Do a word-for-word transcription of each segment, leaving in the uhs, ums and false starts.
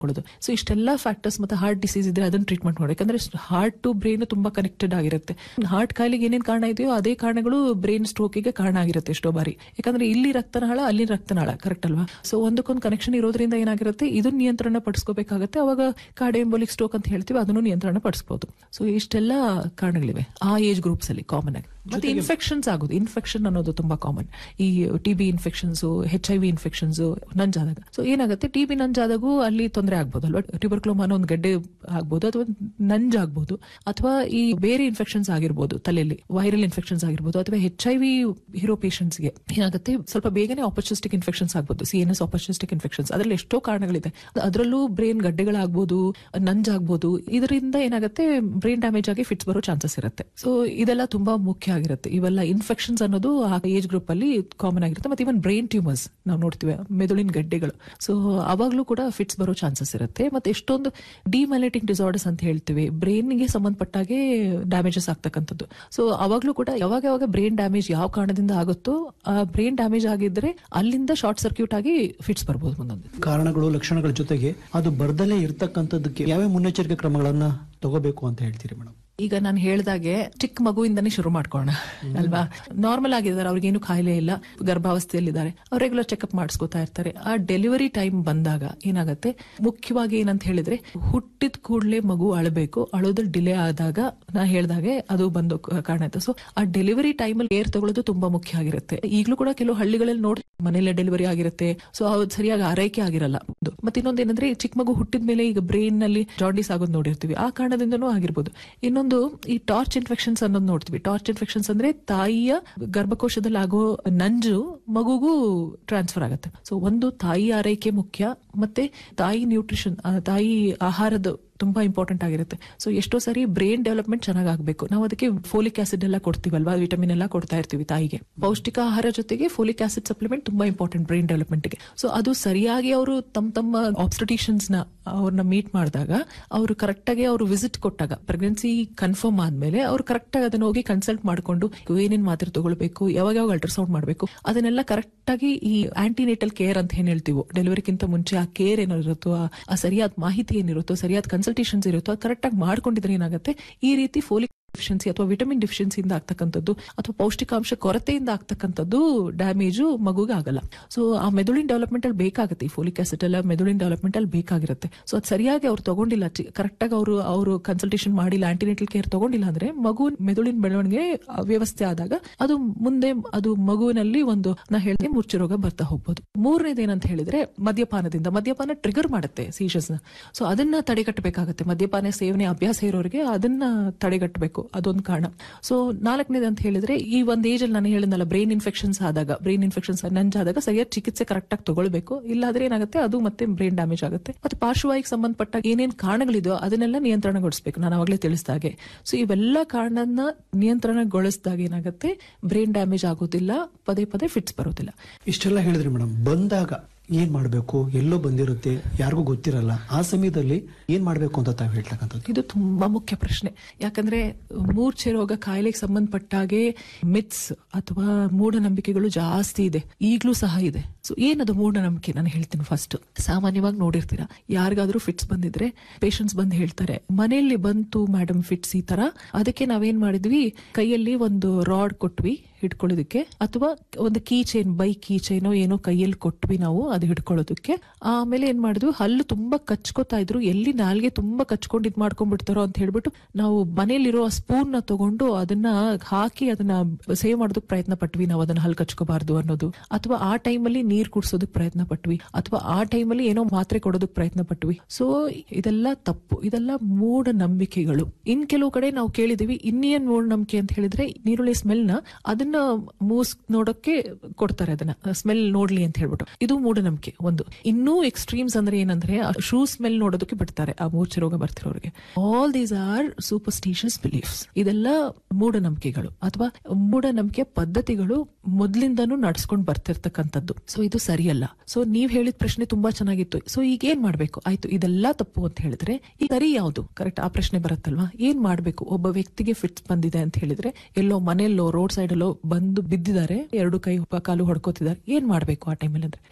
So ಇಷ್ಟೆಲ್ಲ factors ಮತ್ತೆ heart disease ಇದ್ರೆ ಅದನ್ನ ಟ್ರೀಟ್ಮೆಂಟ್ ಮಾಡಿ. ಯಾಕಂದ್ರೆ ಹಾರ್ಟ್ ಟು ಬ್ರೈನ್ ತುಂಬಾ ಕನೆಕ್ಟೆಡ್ ಆಗಿರುತ್ತೆ. ಹಾರ್ಟ್ ಕಾಯಿಲೆಗೆ ಏನೇನ್ ಕಾರಣ ಇದೆಯೋ ಅದೇ ಕಾರಣಗಳು ಬ್ರೈನ್ ಸ್ಟ್ರೋಕಿಗೆ ಕಾರಣ ಆಗಿರುತ್ತೆ ಎಷ್ಟೋ ಬಾರಿ. ಯಾಕಂದ್ರೆ ಇಲ್ಲಿ ರಕ್ತನಾಳ ಅಲ್ಲಿ ರಕ್ತನಾಳ, ಕರೆಕ್ಟ್ ಅಲ್ವಾ? ಸೊ ಒಂದಕ್ಕೊಂದು ಕನೆಕ್ಷನ್ ಇರೋದ್ರಿಂದ ಏನಾಗಿರುತ್ತೆ, ಇದನ್ನ ನಿಯಂತ್ರಣ ಪಡಿಸ್ಕೋಬೇಕಾಗುತ್ತೆ. ಅವಾಗ ಕಾರ್ಡಿಯೋಂಬೋಲಿಕ್ ಸ್ಟ್ರೋಕ್ ಅಂತ ಹೇಳ್ತೀವಿ, ಅದನ್ನು ನಿಯಂತ್ರಣ ಪಡಿಸಬಹುದು. ಸೊ ಇಷ್ಟೆಲ್ಲ ಕಾರಣಗಳಿವೆ ಆ ಏಜ್ ಗ್ರೂಪ್ಸ್ ಅಲ್ಲಿ ಕಾಮನ್ ಆಗಿ. ಮತ್ತೆ ಇನ್ಫೆಕ್ಷನ್ಸ್ ಆಗೋದು, ಇನ್ಫೆಕ್ಷನ್ ಅನ್ನೋದು ತುಂಬಾ ಕಾಮನ್. ಈ T B infections, H I V infections ನಂಜಾದಾಗ. So ಏನಾಗುತ್ತೆ, ಟಿ ಬಿ ನಂಜಾದಾಗೂ ಅಲ್ಲಿ ತೊಂದರೆ ಆಗ್ಬೋದು ಅಲ್ವಾ. ಟ್ಯೂಬರ್ಕ್ಲೋಮಾ ಅನ್ನೋ ಒಂದು ಗಡ್ಡೆ ಆಗ್ಬೋದು, ಅಥವಾ ನಂಜಾಗ್ಬೋದು, ಅಥವಾ ಈ ಬೇರೆ ಇನ್ಫೆಕ್ಷನ್ಸ್ ಆಗಿರ್ಬೋದು, ತಲೆಯಲ್ಲಿ ವೈರಲ್ ಇನ್ಫೆಕ್ಷನ್ಸ್ ಆಗಿರ್ಬೋದು, ಅಥವಾ ಹೆಚ್ ಐ ವಿ ಇರೋ ಪೇಷಂಟ್ಸ್ಗೆ ಏನಾಗುತ್ತೆ, ಸ್ವಲ್ಪ ಬೇಗನೆ ಆಪರ್ಚುನಿಸ್ಟಿಕ್ ಇನ್ಫೆಕ್ಷನ್ಸ್ ಆಗ್ಬೋದು, C N S opportunistic infections. ಅದರಲ್ಲಿ ಎಷ್ಟೋ ಕಾರಣಗಳಿದೆ. ಅದರಲ್ಲೂ ಬ್ರೈನ್ ಗಡ್ಡೆಗಳಾಗ್ಬೋದು, ನಂಜಾಗ್ಬೋದು. ಇದರಿಂದ ಏನಾಗುತ್ತೆ, ಬ್ರೈನ್ ಡ್ಯಾಮೇಜ್ ಆಗಿ ಫಿಟ್ಸ್ ಬರೋ ಚಾನ್ಸಸ್ ಇರುತ್ತೆ. ಸೊ ಇದೆಲ್ಲ ತುಂಬಾ ಮುಖ್ಯ ಆಗಿರುತ್ತೆ. ಇವೆಲ್ಲ ಇನ್ಫೆಕ್ಷನ್ಸ್ ಅನ್ನೋದು ಆ ಏಜ್ ಗ್ರೂಪ್ ಅಲ್ಲಿ ಕಾಮನ್ ಆಗಿರುತ್ತೆ. ಮತ್ತೆ ಇವನ್ ಬ್ರೈನ್ ಟ್ಯೂಮರ್ಸ್ ನಾವು ನೋಡ್ತೀವಿ, ಮೆದುಳಿನ ಗಡ್ಡೆಗಳು. ಸೊ ಅವಾಗ್ಲೂ ಕೂಡ ಫಿಟ್ಸ್ ಬರೋ ಚಾನ್ಸಸ್ ಇರುತ್ತೆ. ಮತ್ತೆ ಎಷ್ಟೊಂದು ಡಿಮೈಲೇಟಿಂಗ್ ಡಿಸಾರ್ಡರ್ಸ್ ಅಂತ ಹೇಳ್ತೀವಿ, ಬ್ರೈನ್ ಗೆ ಸಂಬಂಧಪಟ್ಟಾಗೆ ಡ್ಯಾಮೇಜಸ್ ಆಗ್ತಕ್ಕಂಥದ್ದು. ಸೊ ಅವಾಗ್ಲೂ ಕೂಡ ಯಾವಾಗ ಯಾವಾಗ ಬ್ರೈನ್ ಡ್ಯಾಮೇಜ್ ಯಾವ ಕಾರಣದಿಂದ ಆಗುತ್ತೋ, ಆ ಬ್ರೈನ್ ಡ್ಯಾಮೇಜ್ ಆಗಿದ್ರೆ ಅಲ್ಲಿಂದ ಶಾರ್ಟ್ ಸರ್ಕ್ಯೂಟ್ ಆಗಿ ಫಿಟ್ಸ್ ಬರ್ಬೋದು. ಮುಂದೊಂದು ಕಾರಣಗಳು ಲಕ್ಷಣಗಳ ಜೊತೆಗೆ ಅದು ಬರ್ದಲೇ ಇರ್ತಕ್ಕಂಥದ್ದಕ್ಕೆ ಯಾವ ಮುನ್ನೆಚ್ಚರಿಕೆ ಕ್ರಮಗಳನ್ನ ತಗೋಬೇಕು ಅಂತ ಹೇಳ್ತೀರಿ ಮೇಡಮ್? ಈಗ ನಾನು ಹೇಳ್ದಾಗೆ ಚಿಕ್ಕ ಮಗುವಿಂದಾನೇ ಶುರು ಮಾಡ್ಕೋಣ ಅಲ್ವಾ. ನಾರ್ಮಲ್ ಆಗಿದ್ದಾರೆ, ಅವ್ರಿಗೇನು ಕಾಯಿಲೆ ಇಲ್ಲ, ಗರ್ಭಾವಸ್ಥೆಯಲ್ಲಿದ್ದಾರೆ, ಅವ್ರು ರೆಗ್ಯುಲರ್ ಚೆಕ್ಅಪ್ ಮಾಡಿಸ್ಕೊತಾ ಇರ್ತಾರೆ. ಆ ಡೆಲಿವರಿ ಟೈಮ್ ಬಂದಾಗ ಏನಾಗುತ್ತೆ, ಮುಖ್ಯವಾಗಿ ಏನಂತ ಹೇಳಿದ್ರೆ, ಹುಟ್ಟಿದ ಕೂಡಲೇ ಮಗು ಅಳಬೇಕು. ಅಳೋದ್ರಲ್ಲಿ ಡಿಲೇ ಆದಾಗ ನಾ ಹೇಳ್ದಾಗೆ ಅದು ಬಂದು ಕಾರಣ ಆಯ್ತು. ಸೊ ಆ ಡೆಲಿವರಿ ಟೈಮಲ್ಲಿ ಕೇರ್ ತಗೊಳ್ಳೋದು ತುಂಬಾ ಮುಖ್ಯ ಆಗಿರುತ್ತೆ. ಈಗಲೂ ಕೂಡ ಕೆಲವು ಹಳ್ಳಿಗಳಲ್ಲಿ ನೋಡಿ ಮನೆಯಲ್ಲೇ ಡೆಲಿವರಿ ಆಗಿರುತ್ತೆ. ಸೊ ಅವ್ರು ಸರಿಯಾಗಿ ಆರೈಕೆ ಆಗಿರಲ್ಲ. ಮತ್ತೆ ಇನ್ನೊಂದು ಏನಂದ್ರೆ, ಚಿಕ್ಕ ಮಗು ಹುಟ್ಟಿದ ಮೇಲೆ ಈಗ ಬ್ರೈನ್ ನಲ್ಲಿ ಜಾಂಡಿಸ್ ಆಗೋದು ನೋಡಿರ್ತೀವಿ, ಆ ಕಾರಣದಿಂದನೂ ಆಗಿರ್ಬೋದು. ಇನ್ನೊಂದು ಈ ಟಾರ್ಚ್ ಇನ್ಫೆಕ್ಷನ್ಸ್ ಅನ್ನೋದು ನೋಡ್ತೀವಿ. ಟಾರ್ಚ್ ಇನ್ಫೆಕ್ಷನ್ಸ್ ಅಂದ್ರೆ ತಾಯಿಯ ಗರ್ಭಕೋಶದಲ್ಲಿ ಆಗೋ ನಂಜು ಮಗುಗೂ ಟ್ರಾನ್ಸ್ಫರ್ ಆಗುತ್ತೆ. ಸೊ ಒಂದು ತಾಯಿ ಆರೈಕೆ ಮುಖ್ಯ, ಮತ್ತೆ ತಾಯಿ ನ್ಯೂಟ್ರಿಷನ್, ತಾಯಿ ಆಹಾರದ ತುಂಬಾ ಇಂಪಾರ್ಟೆಂಟ್ ಆಗಿರುತ್ತೆ. ಸೊ ಎಷ್ಟೋ ಸರಿ ಬ್ರೈನ್ ಡೆವಲಪ್ಮೆಂಟ್ ಚೆನ್ನಾಗಿ ಆಗ್ಬೇಕು, ನಾವು ಅದಕ್ಕೆ ಫೋಲಿಕ್ ಆಸಿಡ್ ಎಲ್ಲ ಕೊಡ್ತೀವಲ್ವಾ, ವಿಟಮಿನ್ ಎಲ್ಲ ಕೊಡ್ತಾ ಇರ್ತೀವಿ ತಾಯಿಗೆ. ಪೌಷ್ಟಿಕ ಆಹಾರ ಜೊತೆಗೆ ಫೋಲಿಕ್ ಆಸಿಡ್ ಸಪ್ಲಿಮೆಂಟ್ ತುಂಬಾ ಇಂಪಾರ್ಟೆಂಟ್ ಬ್ರೈನ್ ಡೆವಲಪ್ಮೆಂಟ್ ಗೆ. ಸೊ ಅದು ಸರಿಯಾಗಿ ಅವರು ತಮ್ಮ ತಮ್ಮ ಆಬ್ಸ್ಟೆಟಿಷಿಯನ್ಸ್ ನ ಅವ್ರನ್ನ ಮೀಟ್ ಮಾಡಿದಾಗ, ಅವರು ಕರೆಕ್ಟ್ ಆಗಿ ಅವರು ವಿಸಿಟ್ ಕೊಟ್ಟಾಗ, ಪ್ರೆಗ್ನೆನ್ಸಿ ಕನ್ಫರ್ಮ್ ಆದ್ಮೇಲೆ ಅವ್ರು ಕರೆಕ್ಟ್ ಆಗಿ ಅದನ್ನ ಹೋಗಿ ಕನ್ಸಲ್ಟ್ ಮಾಡ್ಕೊಂಡು ಏನೇನ್ ಮಾತ್ರೆ ತಗೊಳ್ಬೇಕು, ಯಾವಾಗ ಯಾವಾಗ ಅಲ್ಟ್ರಾಸೌಂಡ್ ಮಾಡಬೇಕು, ಅದನ್ನೆಲ್ಲ ಕರೆಕ್ಟ್ ಆಗಿ ಈ ಆಂಟಿನೇಟಲ್ ಕೇರ್ ಅಂತ ಏನ್ ಹೇಳ್ತೀವೋ, ಡೆಲಿವರಿಗಿಂತ ಮುಂಚೆ ಆ ಕೇರ್ ಏನಿರುತ್ತೋ, ಆ ಸರಿಯಾದ ಮಾಹಿತಿ ಏನಿರುತ್ತೋ, ಸರಿಯಾದ ಕನ್ಸಲ್ಟೇಷನ್ಸ್ ಇರುತ್ತೋ, ಕರೆಕ್ಟ್ ಆಗಿ ಮಾಡ್ಕೊಂಡಿದ್ರೆ ಏನಾಗುತ್ತೆ, ಈ ರೀತಿ ಫೋಲಿಕ್ ಡಿಫಿಷಿಯನ್ಸಿ ಅಥವಾ ವಿಟಮಿನ್ ಡಿಫಿಷಿಯನ್ಸಿಯಿಂದ ಆಗ್ತಕ್ಕಂಥದ್ದು ಅಥವಾ ಪೌಷ್ಟಿಕಾಂಶ ಕೊರತೆಯಿಂದ ಆಗ್ತಕ್ಕಂಥದ್ದು ಡ್ಯಾಮೇಜು ಮಗುಗೆ ಆಗಲ್ಲ. ಸೊ ಆ ಮೆದುಳಿನ ಡೆವಲಪ್ಮೆಂಟ್ ಅಲ್ಲಿ ಬೇಕಾಗುತ್ತೆ, ಈ ಫೋಲಿಕ್ ಆಸಿಡ್ ಎಲ್ಲ ಮೆದುಳಿನ ಡೆವಲಪ್ಮೆಂಟ್ ಅಲ್ಲಿ ಬೇಕಾಗಿರುತ್ತೆ. ಸೊ ಅದು ಸರಿಯಾಗಿ ಅವ್ರು ತಗೊಂಡಿಲ್ಲ, ಕರೆಕ್ಟ್ ಆಗಿ ಅವರು ಅವರು ಕನ್ಸಲ್ಟೇಷನ್ ಮಾಡಿಲ್ಲ, ಆಂಟಿನೇಟಲ್ ಕೇರ್ ತಗೊಂಡಿಲ್ಲ ಅಂದ್ರೆ ಮಗು ಮೆದುಳಿನ ಬೆಳವಣಿಗೆ ವ್ಯವಸ್ಥೆ ಆದಾಗ ಅದು ಮುಂದೆ ಅದು ಮಗುವಿನಲ್ಲಿ ಒಂದು ನಾ ಹೇಳಿದೆ ಮೂರ್ಛೆ ರೋಗ ಬರ್ತಾ ಹೋಗ್ಬೋದು. ಮೂರನೇದು ಏನಂತ ಹೇಳಿದ್ರೆ, ಮದ್ಯಪಾನದಿಂದ ಮದ್ಯಪಾನ ಟ್ರಿಗರ್ ಮಾಡುತ್ತೆ ಸೀಶಸ್ ನ. ಸೊ ಅದನ್ನ ತಡೆಗಟ್ಟಬೇಕಾಗುತ್ತೆ. ಮದ್ಯಪಾನ ಸೇವನೆ ಅಭ್ಯಾಸ ಇರೋರಿಗೆ ಅದನ್ನ ತಡೆಗಟ್ಟಬೇಕು, ಅದೊಂದು ಕಾರಣ. ಸೊ ನಾಲ್ಕನೇದು ಅಂತ ಹೇಳಿದ್ರೆ, ಈ ಒಂದು ಏಜ್ ಅಲ್ಲಿ ನಾನು ಹೇಳಿದ್ನಲ್ಲ, ಬ್ರೈನ್ ಇನ್ಫೆಕ್ಷನ್ಸ್ ಆದಾಗ, ಬ್ರೈನ್ ಇನ್ಫೆಕ್ಷನ್ಸ್ ನಂಜಾದಾಗ ಸರಿಯಾದ ಚಿಕಿತ್ಸೆ ಕರೆಕ್ಟ್ ಆಗಿ ತಗೊಳ್ಬೇಕು. ಇಲ್ಲಾದ್ರೆ ಏನಾಗುತ್ತೆ, ಅದು ಮತ್ತೆ ಬ್ರೈನ್ ಡ್ಯಾಮೇಜ್ ಆಗುತ್ತೆ. ಮತ್ತೆ ಪಾರ್ಶ್ವವಾಯಿಗೆ ಸಂಬಂಧಪಟ್ಟ ಏನೇನ್ ಕಾರಣಗಳಿದೆಯೋ ಅದನ್ನೆಲ್ಲ ನಿಯಂತ್ರಣಗೊಳಿಸಬೇಕು, ನಾನು ಅವಾಗಲೇ ತಿಳಿಸಿದಾಗೆ. ಸೊ ಇವೆಲ್ಲ ಕಾರಣನ ನಿಯಂತ್ರಣಗೊಳಿಸಿದಾಗ ಏನಾಗುತ್ತೆ, ಬ್ರೈನ್ ಡ್ಯಾಮೇಜ್ ಆಗೋದಿಲ್ಲ, ಪದೇ ಪದೇ ಫಿಟ್ಸ್ ಬರೋದಿಲ್ಲ. ಇಷ್ಟೆಲ್ಲ ಹೇಳಿದ್ರಿ ಮೇಡಮ್. ಬಂದಾಗ ಏನ್ ಮಾಡ್ಬೇಕು, ಎಲ್ಲೋ ಬಂದಿರುತ್ತೆ, ಯಾರಿಗೂ ಗೊತ್ತಿರಲ್ಲ, ಆ ಸಮಯದಲ್ಲಿ ಏನ್ ಮಾಡ್ಬೇಕು ಅಂತ ತಾವು ಹೇಳ್ತಕ್ಕಂಥದ್ದು ಇದು ತುಂಬಾ ಮುಖ್ಯ ಪ್ರಶ್ನೆ. ಯಾಕಂದ್ರೆ ಮೂರ್ಛೆ ರೋಗ ಕಾಯಿಲೆಗೆ ಸಂಬಂಧಪಟ್ಟಾಗೆ ಮಿತ್ಸ್ ಅಥವಾ ಮೂಢನಂಬಿಕೆಗಳು ಜಾಸ್ತಿ ಇದೆ, ಈಗ್ಲೂ ಸಹ ಇದೆ. ಸೊ ಏನದು ಮೂಢನಂಬಿಕೆ ನಾನು ಹೇಳ್ತೀನಿ. ಫಸ್ಟ್, ಸಾಮಾನ್ಯವಾಗಿ ನೋಡಿರ್ತೀರಾ, ಯಾರಿಗಾದ್ರೂ ಫಿಟ್ಸ್ ಬಂದಿದ್ರೆ ಪೇಷಂಟ್ಸ್ ಬಂದು ಹೇಳ್ತಾರೆ, ಮನೆಯಲ್ಲಿ ಬಂತು ಮೇಡಮ್ ಫಿಟ್ಸ್ ಈ ತರ, ಅದಕ್ಕೆ ನಾವೇನ್ ಮಾಡಿದ್ವಿ, ಕೈಯಲ್ಲಿ ಒಂದು ರಾಡ್ ಕೊಟ್ವಿ ಹಿಡ್ಕೊಳ್ಳೋದಕ್ಕೆ, ಅಥವಾ ಒಂದು ಕೀ ಚೈನ್, ಬೈ ಕೀ ಚೈನೋ ಏನೋ ಕೈಯಲ್ಲಿ ಕೊಟ್ವಿ ನಾವು ಅದು ಹಿಡ್ಕೊಳ್ಳೋದಕ್ಕೆ. ಆಮೇಲೆ ಏನ್ ಮಾಡಿದ್ವಿ, ಹಲ್ಲು ತುಂಬಾ ಕಚ್ಕೋತಾ ಇದ್ರು, ಎಲ್ಲಿ ನಾಲ್ಗೆ ತುಂಬಾ ಕಚ್ಕೊಂಡು ಇದ್ ಮಾಡ್ಕೊಂಡ್ಬಿಡ್ತಾರೋ ಅಂತ ಹೇಳ್ಬಿಟ್ಟು ನಾವು ಮನೇಲಿರೋ ಸ್ಪೂನ್ ನ ತಗೊಂಡು ಅದನ್ನ ಹಾಕಿ ಅದನ್ನ ಸೇವ್ ಮಾಡೋದಕ್ಕೆ ಪ್ರಯತ್ನ ಪಟ್ವಿ. ನಾವು ಅದನ್ನ ಹಲ್ಲು ಕಚ್ಕೋಬಾರ್ದು ಅನ್ನೋದು, ಅಥವಾ ಆ ಟೈಮಲ್ಲಿ ನೀರ್ ಕುಡ್ಸೋದಕ್ ಪ್ರಯತ್ನ ಪಟ್ವಿ, ಅಥವಾ ಆ ಟೈಮಲ್ಲಿ ಏನೋ ಮಾತ್ರೆ ಕೊಡೋದಕ್ ಪ್ರಯತ್ನ ಪಟ್ವಿ. ಸೊ ಇದೆಲ್ಲ ತಪ್ಪು, ಇದೆಲ್ಲ ಮೂಢನಂಬಿಕೆಗಳು. ಇನ್ ಕೆಲವು ಕಡೆ ನಾವು ಕೇಳಿದೀವಿ, ಇನ್ನೇನ್ ಮೂಢನಂಬಿಕೆ ಅಂತ ಹೇಳಿದ್ರೆ, ನೀರುಳ್ಳಿ ಸ್ಮೆಲ್ ನ ಅದನ್ನ ಮೂಸ್ ನೋಡಕ್ಕೆ ಕೊಡ್ತಾರೆ, ಅದನ್ನ ಸ್ಮೆಲ್ ನೋಡ್ಲಿ ಅಂತ ಹೇಳ್ಬಿಟ್ಟು. ಇದು ಮೂಢನಂಬಿಕೆ ಒಂದು. ಇನ್ನೂ ಎಕ್ಸ್ಟ್ರೀಮ್ಸ್ ಅಂದ್ರೆ ಏನಂದ್ರೆ, ಶೂ ಸ್ಮೆಲ್ ನೋಡೋದಕ್ಕೆ ಬಿಡ್ತಾರೆ ಆ ಮೂರ್ಛೆ ರೋಗ ಬರ್ತಿರೋರಿಗೆ. All these are superstitious beliefs. ಇದೆಲ್ಲ ಮೂಢನಂಬಿಕೆಗಳು ಅಥವಾ ಮೂಢನಂಬಿಕೆ ಪದ್ಧತಿಗಳು ಮೊದ್ಲಿಂದಾನು ನಡ್ಸ್ಕೊಂಡ್ ಬರ್ತಿರ್ತಕ್ಕಂಥದ್ದು. ಸೊ ಇದು ಸರಿಯಲ್ಲ. ಸೊ ನೀವ್ ಹೇಳಿದ ಪ್ರಶ್ನೆ ತುಂಬಾ ಚೆನ್ನಾಗಿತ್ತು. ಸೊ ಈಗ ಏನ್ ಮಾಡ್ಬೇಕು, ಆಯ್ತು ಇದೆಲ್ಲ ತಪ್ಪು ಅಂತ ಹೇಳಿದ್ರೆ ಈ ಸರಿ ಯಾವ್ದು ಕರೆಕ್ಟ್, ಆ ಪ್ರಶ್ನೆ ಬರುತ್ತಲ್ವಾ. ಏನ್ ಮಾಡ್ಬೇಕು, ಒಬ್ಬ ವ್ಯಕ್ತಿಗೆ ಫಿಟ್ಸ್ ಬಂದಿದೆ ಅಂತ ಹೇಳಿದ್ರೆ, ಎಲ್ಲೋ ಮನೆಯಲ್ಲೋ ರೋಡ್ ಸೈಡ್ ಅಲ್ಲೋ ಬಂದು ಬಿದ್ದಿದ್ದಾರೆ, ಎರಡು ಕೈ ಕಾಲು ಹೊಡ್ಕೋತಿದ್ದಾರೆ, ಏನ್ ಮಾಡ್ಬೇಕು ಆ ಟೈಮಲ್ಲಿ ಅಂದ್ರೆ, ಫಸ್ಟ್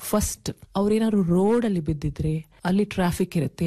ಅವ್ರೇನಾದ್ರು ರೋಡ್ ಅಲ್ಲಿ ಬಿದ್ದಿದ್ರೆ ಅಲ್ಲಿ ಟ್ರಾಫಿಕ್ ಇರುತ್ತೆ,